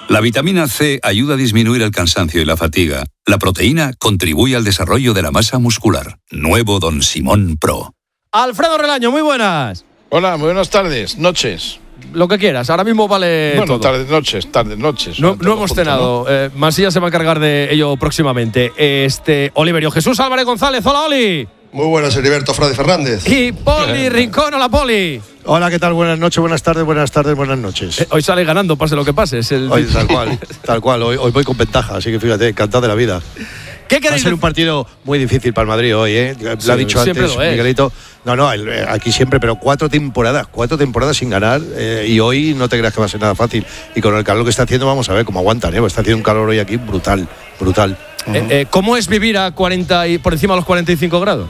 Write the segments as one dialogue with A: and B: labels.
A: La vitamina C ayuda a disminuir el cansancio y la fatiga. La proteína contribuye al desarrollo de la masa muscular. Nuevo Don Simón Pro.
B: Alfredo Relaño, muy buenas.
C: Hola, muy buenas tardes, noches.
B: Lo que quieras, ahora mismo vale
C: bueno,
B: todo.
C: Tardes, noches.
B: No hemos cenado. ¿No? Masía se va a encargar de ello próximamente. Oliverio Jesús Álvarez González. Hola, Oli.
D: Muy buenas, Heriberto Frade Fernández.
B: Y Poli Rincón. Hola, Poli.
E: Hola, ¿qué tal? Buenas noches, buenas tardes, buenas noches.
B: Hoy sale ganando, pase lo que pase.
E: Hoy, tal cual. Hoy voy con ventaja, así que fíjate, encantado de la vida.
B: ¿Qué queréis?
E: Va a ser un partido muy difícil para el Madrid hoy, ¿eh? Lo ha dicho antes Miguelito. No, aquí siempre, pero 4 temporadas sin ganar, y hoy no te creas que va a ser nada fácil. Y con el calor que está haciendo, vamos a ver cómo aguantan, ¿eh? Está haciendo un calor hoy aquí brutal.
B: ¿Cómo es vivir a 40 y por encima de los 45 grados?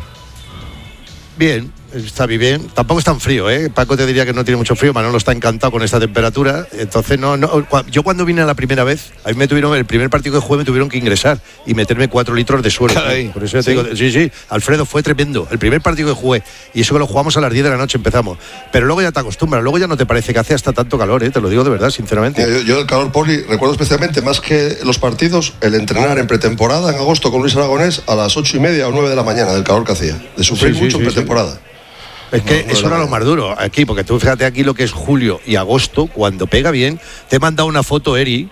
E: Bien, está bien. Tampoco es tan frío, ¿eh? Paco te diría que no tiene mucho frío, Manolo está encantado con esta temperatura. Entonces, yo cuando vine la primera vez, a mí el primer partido que jugué me tuvieron que ingresar y meterme 4 litros de suero. Por eso te digo, sí, Alfredo, fue tremendo. El primer partido que jugué, y eso que lo jugamos a las 10 de la noche empezamos. Pero luego ya te acostumbras, luego ya no te parece que hace hasta tanto calor, ¿eh? Te lo digo de verdad, sinceramente.
D: Yo el calor, Poli, recuerdo especialmente, más que los partidos, el entrenar en pretemporada en agosto con Luis Aragonés a las 8:30 o 9 de la mañana, del calor que hacía. De sufrir mucho en pretemporada.
E: Es que eso era lo más duro aquí, porque tú fíjate aquí lo que es julio y agosto, cuando pega bien. Te he mandado una foto, Eri,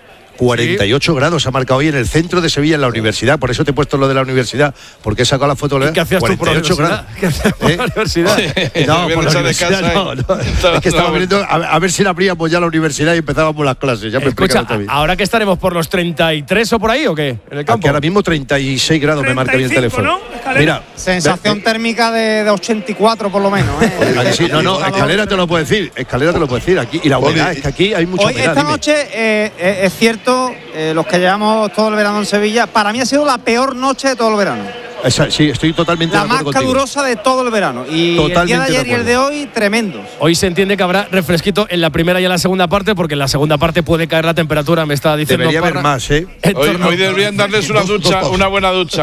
E: 48 grados ha marcado hoy en el centro de Sevilla, en la universidad. Por eso te he puesto lo de la universidad, porque he sacado la foto.
B: ¿Qué hacías 48 grados? ¿Qué hacías por la universidad?
E: No, por la universidad no. Es que estaba viendo a ver si la abríamos ya la universidad y empezábamos las clases. Ya me
B: escucha, ¿ahora que estaremos por los 33 o por ahí o qué? ¿En el campo?
E: Aquí ahora mismo 36 grados 35, me marca bien el teléfono. ¿No? Mira,
F: sensación térmica de 84 por lo menos, ¿eh?
E: Sí, escalera te lo puedo decir. Aquí, y la humedad, es que aquí hay mucha humedad.
F: Esta noche es cierto. Los que llevamos todo el verano en Sevilla, para mí ha sido la peor noche de todo el verano.
E: Sí, estoy totalmente de acuerdo contigo.
F: La más calurosa de todo el verano. Y totalmente el día de ayer y el de hoy, tremendos.
B: Hoy se entiende que habrá refresquito en la primera y en la segunda parte, porque en la segunda parte puede caer la temperatura, me está diciendo.
E: Debería haber más, ¿eh?
C: Hoy deberían darles una buena ducha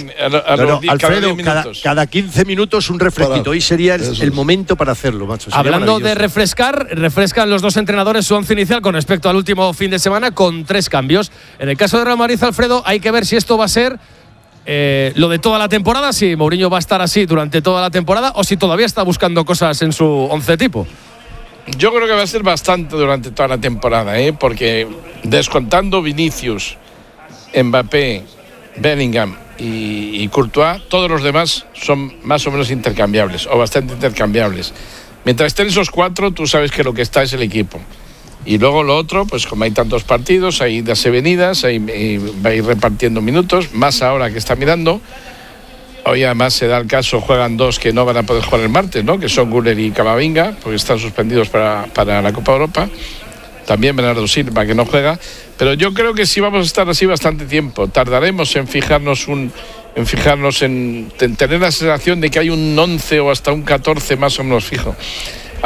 E: Alfredo, cada 15 minutos un refresquito. Hoy sería el momento para hacerlo, macho.
B: Hablando de refrescan los dos entrenadores su once inicial con respecto al último fin de semana, con 3 cambios. En el caso de Real Madrid, Alfredo, hay que ver si esto va a ser lo de toda la temporada, si Mourinho va a estar así durante toda la temporada o si todavía está buscando cosas en su once tipo.
C: Yo creo que va a ser bastante durante toda la temporada, porque descontando Vinicius, Mbappé, Bellingham y Courtois, todos los demás son más o menos intercambiables o bastante intercambiables. Mientras estén esos 4, tú sabes que lo que está es el equipo. Y luego lo otro, pues como hay tantos partidos, hay idas y venidas, va a ir repartiendo minutos, más ahora que está mirando. Hoy además se da el caso, juegan 2 que no van a poder jugar el martes, ¿no? Que son Güler y Camavinga, porque están suspendidos para la Copa Europa. También Bernardo Silva, que no juega. Pero yo creo que sí vamos a estar así bastante tiempo. Tardaremos en fijarnos en tener la sensación de que hay un 11 o hasta un 14 más o menos fijo.